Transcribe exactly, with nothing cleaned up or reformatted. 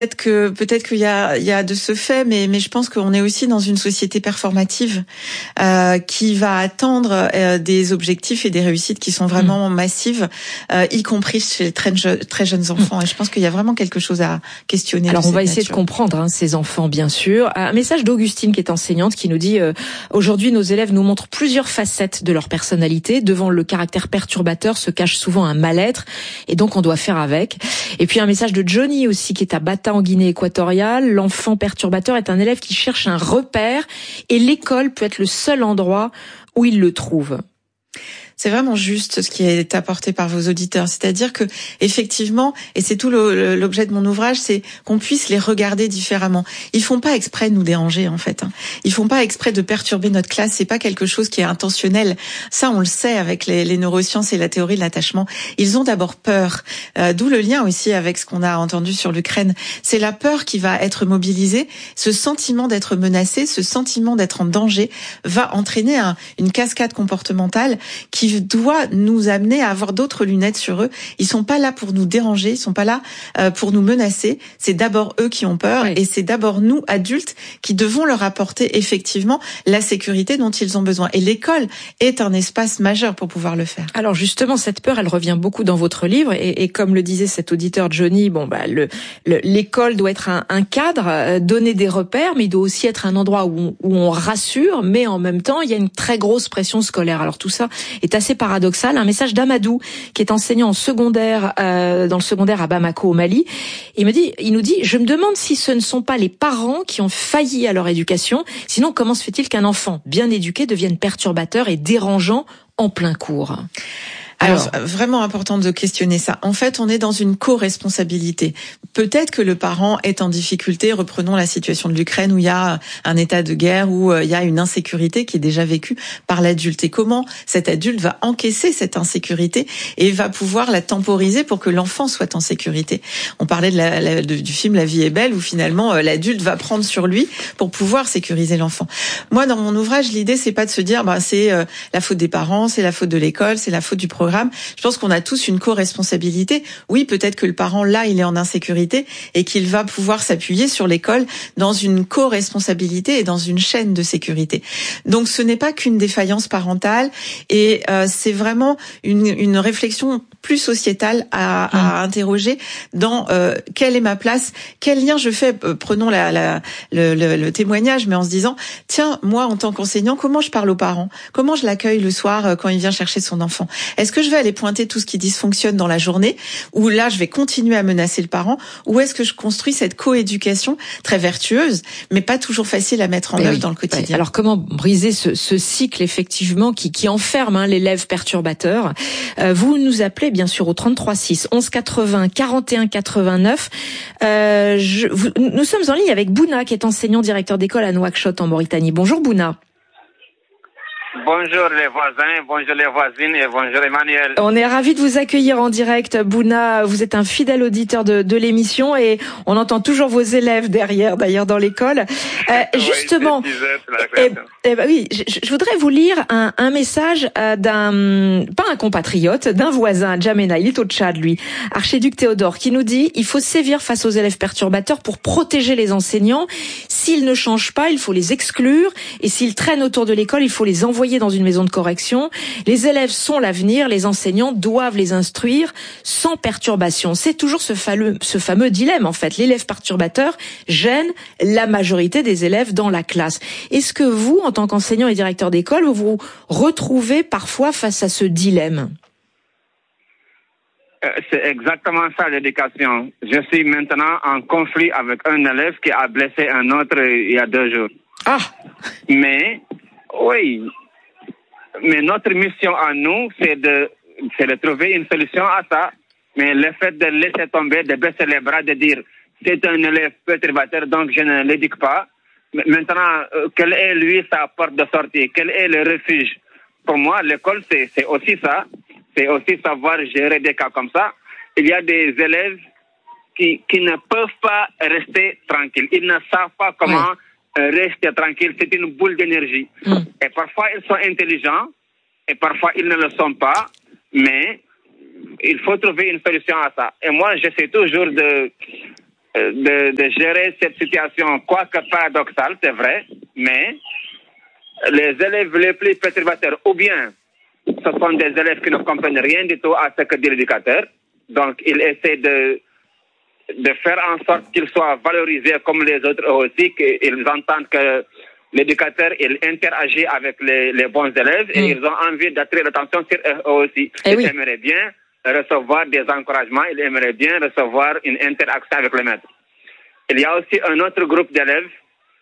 Peut-être que peut-être qu'il y a il y a de ce fait, mais mais je pense qu'on est aussi dans une société performative euh, qui va attendre euh, des objectifs et des réussites qui sont vraiment mmh. massives, euh, y compris chez les très, je, très jeunes enfants. Mmh. Et je pense qu'il y a vraiment quelque chose à questionner. Alors on va essayer nature. de comprendre hein, ces enfants, bien sûr. Un message d'Augustine qui est enseignante qui nous dit euh, aujourd'hui nos élèves nous montrent plusieurs facettes de leur personnalité. Devant le caractère perturbateur se cache souvent un mal-être et donc on doit faire avec. Et puis un message de Johnny aussi qui est à Bata en Guinée équatoriale. L'enfant perturbateur est un élève qui cherche un repère et l'école peut être le seul endroit où il le trouve. C'est vraiment juste ce qui est apporté par vos auditeurs. C'est-à-dire que, effectivement, et c'est tout le, l'objet de mon ouvrage, c'est qu'on puisse les regarder différemment. Ils font pas exprès de nous déranger, en fait. Ils font pas exprès de perturber notre classe. C'est pas quelque chose qui est intentionnel. Ça, on le sait avec les, les neurosciences et la théorie de l'attachement. Ils ont d'abord peur. Euh, d'où le lien aussi avec ce qu'on a entendu sur l'Ukraine. C'est la peur qui va être mobilisée. Ce sentiment d'être menacé, ce sentiment d'être en danger va entraîner un, une cascade comportementale qui doit nous amener à avoir d'autres lunettes sur eux. Ils sont pas là pour nous déranger, ils sont pas là euh, pour nous menacer. C'est d'abord eux qui ont peur oui. et c'est d'abord nous, adultes, qui devons leur apporter effectivement la sécurité dont ils ont besoin. Et l'école est un espace majeur pour pouvoir le faire. Alors justement, cette peur, elle revient beaucoup dans votre livre et, et comme le disait cet auditeur Johnny, bon bah le, le l'école doit être un, un cadre, euh, donner des repères, mais il doit aussi être un endroit où on, où on rassure, mais en même temps, il y a une très grosse pression scolaire. Alors tout ça est assez paradoxal. Un message d'Amadou, qui est enseignant en secondaire, euh, dans le secondaire à Bamako au Mali. Il me dit, il nous dit, je me demande si ce ne sont pas les parents qui ont failli à leur éducation. Sinon, comment se fait-il qu'un enfant bien éduqué devienne perturbateur et dérangeant en plein cours? Alors, Alors, vraiment important de questionner ça. En fait, on est dans une co-responsabilité. Peut-être que le parent est en difficulté. Reprenons la situation de l'Ukraine où il y a un état de guerre, où il y a une insécurité qui est déjà vécue par l'adulte. Et comment cet adulte va encaisser cette insécurité et va pouvoir la temporiser pour que l'enfant soit en sécurité. On parlait de la, la, de, du film La vie est belle où finalement l'adulte va prendre sur lui pour pouvoir sécuriser l'enfant. Moi, dans mon ouvrage, l'idée, c'est pas de se dire, bah, c'est euh, la faute des parents, c'est la faute de l'école, c'est la faute du programme. Je pense qu'on a tous une co-responsabilité. Oui, peut-être que le parent, là, il est en insécurité et qu'il va pouvoir s'appuyer sur l'école dans une co-responsabilité et dans une chaîne de sécurité. Donc, ce n'est pas qu'une défaillance parentale et euh, c'est vraiment une, une réflexion plus sociétale à, à interroger dans euh, quelle est ma place, quel lien je fais. Euh, prenons la, la, le, le, le témoignage, mais en se disant, tiens, moi, en tant qu'enseignant, comment je parle aux parents? Comment je l'accueille le soir euh, quand il vient chercher son enfant? Est-ce que je vais aller pointer tout ce qui dysfonctionne dans la journée, ou là je vais continuer à menacer le parent, ou est-ce que je construis cette coéducation très vertueuse, mais pas toujours facile à mettre en œuvre oui, dans le quotidien. Oui. Alors comment briser ce, ce cycle effectivement qui, qui enferme hein, l'élève perturbateur? euh, Vous nous appelez bien sûr au trente-trois six, onze quatre-vingts, quarante et un quatre-vingt-neuf. Euh, je, vous, nous sommes en ligne avec Bouna qui est enseignant directeur d'école à Nouakchott en Mauritanie. Bonjour Bouna. Bonjour les voisins, bonjour les voisines et bonjour Emmanuel. On est ravis de vous accueillir en direct, Bouna. Vous êtes un fidèle auditeur de, de l'émission et on entend toujours vos élèves derrière, d'ailleurs dans l'école. Euh, oui, justement, eh, eh ben oui, je, je voudrais vous lire un, un message euh, d'un, pas un compatriote, d'un voisin, Djamena. Il est au Tchad, lui, archiduc Théodore, qui nous dit: il faut sévir face aux élèves perturbateurs pour protéger les enseignants. S'ils ne changent pas, il faut les exclure et s'ils traînent autour de l'école, il faut les envoyer dans une maison de correction. Les élèves sont l'avenir, les enseignants doivent les instruire sans perturbation. C'est toujours ce fameux, ce fameux dilemme en fait. L'élève perturbateur gêne la majorité des élèves dans la classe. Est-ce que vous, en tant qu'enseignant et directeur d'école, vous vous retrouvez parfois face à ce dilemme? C'est exactement ça l'éducation. Je suis maintenant en conflit avec un élève qui a blessé un autre il y a deux jours. Ah. Mais, oui, mais notre mission à nous, c'est de, c'est de trouver une solution à ça. Mais le fait de laisser tomber, de baisser les bras, de dire c'est un élève perturbateur, donc je ne l'éduque pas. Maintenant, euh, quelle est lui sa porte de sortie? Quel est le refuge? Pour moi, l'école, c'est, c'est aussi ça. C'est aussi savoir gérer des cas comme ça. Il y a des élèves qui, qui ne peuvent pas rester tranquilles. Ils ne savent pas comment oui. rester tranquilles. C'est une boule d'énergie. Mm. Et parfois, ils sont intelligents et parfois, ils ne le sont pas. Mais il faut trouver une solution à ça. Et moi, j'essaie toujours de, de, de gérer cette situation, quoique paradoxale, c'est vrai, mais les élèves les plus perturbateurs, ou bien ce sont des élèves qui ne comprennent rien du tout à ce que dit l'éducateur, donc ils essaient de, de faire en sorte qu'ils soient valorisés comme les autres aussi, qu'ils entendent que l'éducateur, il interagit avec les, les bons élèves et mmh. ils ont envie d'attirer l'attention sur eux aussi. Et ils oui. aimeraient bien recevoir des encouragements, ils aimeraient bien recevoir une interaction avec le maître. Il y a aussi un autre groupe d'élèves